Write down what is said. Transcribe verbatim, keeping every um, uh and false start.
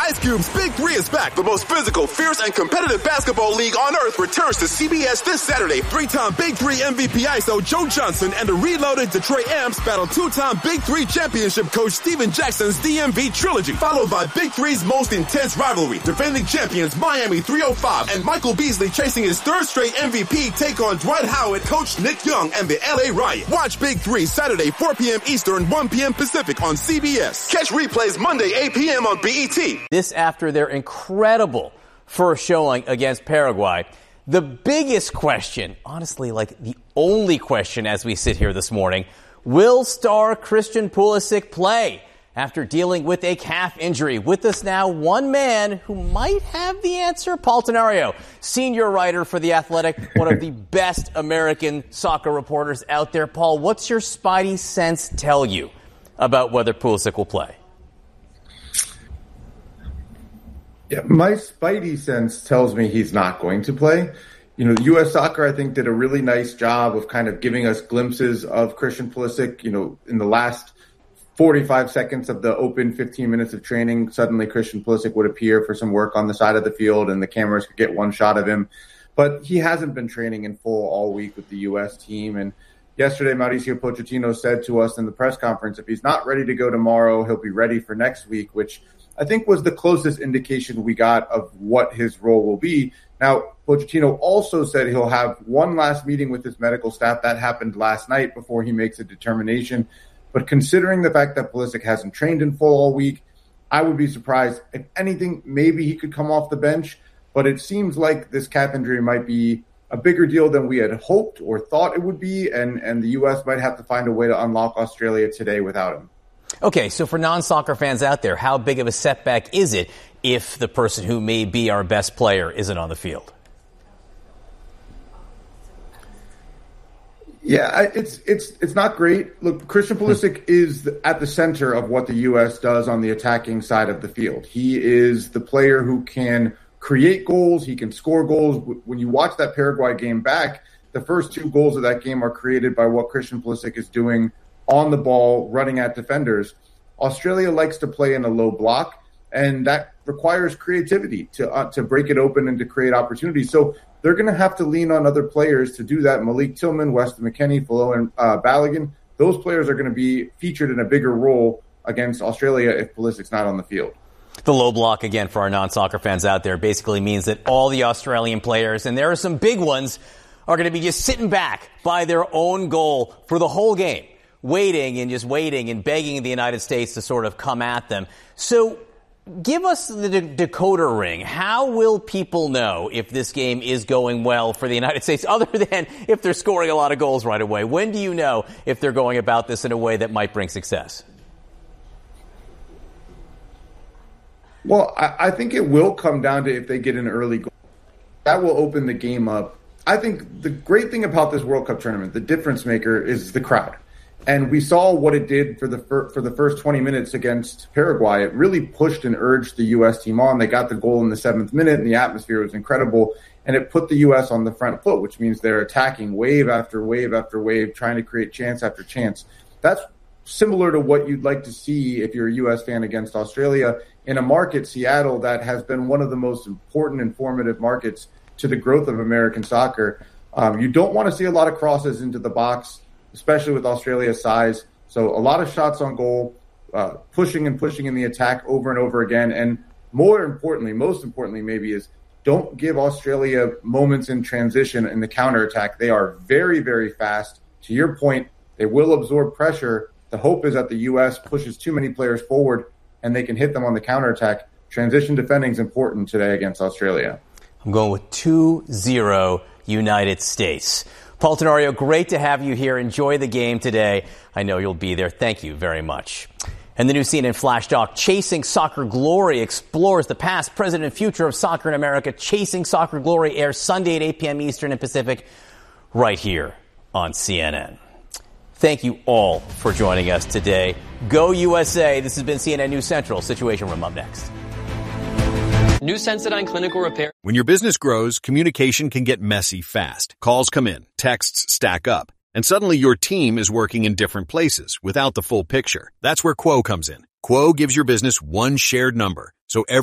Ice Cube's Big Three is back. The most physical, fierce, and competitive basketball league on earth returns to C B S this Saturday. Three-time Big Three M V P I S O Joe Johnson and the reloaded Detroit Amps battle two-time Big Three championship coach Steven Jackson's D M V trilogy, followed by Big Three's most intense rivalry. Defending champions Miami three oh five and Michael Beasley chasing his third straight M V P take on Dwight Howard, coach Nick Young, and the L A Riot. Watch Big Three Saturday, four p.m. Eastern, one p.m. Pacific on C B S. Catch replays Monday, eight p.m. on B E T. This after their incredible first showing against Paraguay. The biggest question, honestly, like the only question as we sit here this morning, will star Christian Pulisic play after dealing with a calf injury? With us now, one man who might have the answer, Paul Tenorio, senior writer for The Athletic, one of the best American soccer reporters out there. Paul, what's your spidey sense tell you about whether Pulisic will play? Yeah, my spidey sense tells me he's not going to play. You know, U S Soccer, I think, did a really nice job of kind of giving us glimpses of Christian Pulisic. You know, in the last forty-five seconds of the open fifteen minutes of training, suddenly Christian Pulisic would appear for some work on the side of the field and the cameras could get one shot of him. But he hasn't been training in full all week with the U S team. And yesterday, Mauricio Pochettino said to us in the press conference, if he's not ready to go tomorrow, he'll be ready for next week, which I think was the closest indication we got of what his role will be. Now, Pochettino also said he'll have one last meeting with his medical staff. That happened last night before he makes a determination. But considering the fact that Pulisic hasn't trained in full all week, I would be surprised. If anything, maybe he could come off the bench. But it seems like this calf injury might be a bigger deal than we had hoped or thought it would be. And, and the U S might have to find a way to unlock Australia today without him. Okay, so for non-soccer fans out there, how big of a setback is it if the person who may be our best player isn't on the field? Yeah, it's it's it's not great. Look, Christian Pulisic is the, at the center of what the U S does on the attacking side of the field. He is the player who can create goals. He can score goals. When you watch that Paraguay game back, the first two goals of that game are created by what Christian Pulisic is doing on the ball, running at defenders. Australia likes to play in a low block, and that requires creativity to uh, to break it open and to create opportunities. So they're going to have to lean on other players to do that. Malik Tillman, Weston McKennie, Flo, and uh, Balogun, those players are going to be featured in a bigger role against Australia if Pulisic's not on the field. The low block, again, for our non-soccer fans out there, basically means that all the Australian players, and there are some big ones, are going to be just sitting back by their own goal for the whole game, waiting and just waiting and begging the United States to sort of come at them. So give us the de- decoder ring. How will people know if this game is going well for the United States, other than if they're scoring a lot of goals right away? When do you know if they're going about this in a way that might bring success? Well, I, I think it will come down to if they get an early goal. That will open the game up. I think the great thing about this World Cup tournament, the difference maker, is the crowd. And we saw what it did for the fir- for the first twenty minutes against Paraguay. It really pushed and urged the U S team on. They got the goal in the seventh minute, and the atmosphere was incredible. And it put the U S on the front foot, which means they're attacking wave after wave after wave, trying to create chance after chance. That's similar to what you'd like to see if you're a U S fan against Australia in a market, Seattle, that has been one of the most important and formative markets to the growth of American soccer. Um, you don't want to see a lot of crosses into the box, especially with Australia's size. So a lot of shots on goal, uh, pushing and pushing in the attack over and over again. And more importantly, most importantly maybe, is don't give Australia moments in transition in the counterattack. They are very, very fast. To your point, they will absorb pressure. The hope is that the U S pushes too many players forward and they can hit them on the counterattack. Transition defending is important today against Australia. I'm going with two zero United States. Paul Tenorio, great to have you here. Enjoy the game today. I know you'll be there. Thank you very much. And the new C N N Flash Doc, Chasing Soccer Glory, explores the past, present, and future of soccer in America. Chasing Soccer Glory airs Sunday at eight p.m. Eastern and Pacific, right here on C N N. Thank you all for joining us today. Go U S A. This has been C N N News Central. Situation Room up next. New Sensodyne Clinical Repair. When your business grows, communication can get messy fast. Calls come in, texts stack up, and suddenly your team is working in different places without the full picture. That's where Quo comes in. Quo gives your business one shared number, so every